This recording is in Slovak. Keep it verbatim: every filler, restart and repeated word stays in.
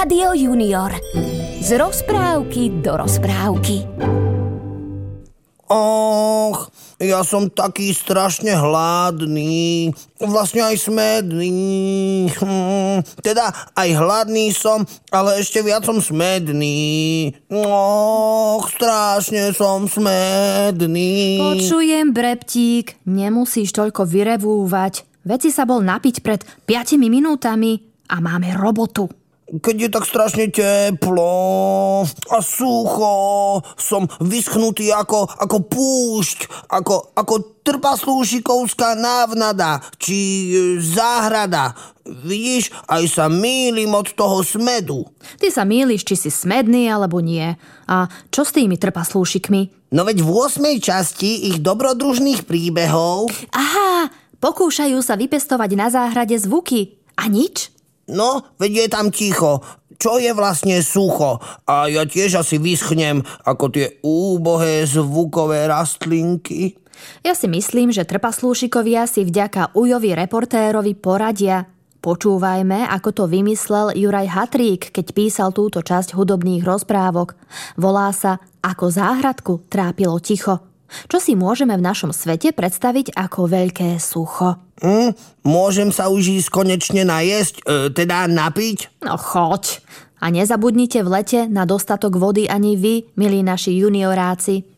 Rádio Junior. Z rozprávky do rozprávky. Och, ja som taký strašne hladný, vlastne aj smedný. Hm, teda aj hladný som, ale ešte viac som smedný. Och, strašne som smedný. Počujem, Breptík, nemusíš toľko vyrevúvať. Veď si sa bol napiť pred piatimi minútami a máme robotu. Keď je tak strašne teplo a sucho, som vyschnutý ako, ako púšť, ako, ako trpaslúšikovská návnada, či záhrada. Vidíš, aj sa mýlim od toho smedu. Ty sa mýliš, či si smedný alebo nie. A čo s tými trpaslúšikmi? No veď v ôsmej časti ich dobrodružných príbehov... Aha, pokúšajú sa vypestovať na záhrade zvuky. A nič? No, veď je tam ticho. Čo je vlastne sucho? A ja tiež asi vyschnem ako tie úbohé zvukové rastlinky. Ja si myslím, že trpaslúšikovia si vďaka Ujovi reportérovi poradia. Počúvajme, ako to vymyslel Juraj Hatrík, keď písal túto časť hudobných rozprávok. Volá sa Ako záhradku trápilo ticho. Čo si môžeme v našom svete predstaviť ako veľké sucho? Mm, môžem sa už ísť konečne najesť, e, teda napiť? No choď. A nezabudnite v lete na dostatok vody ani vy, milí naši junioráci.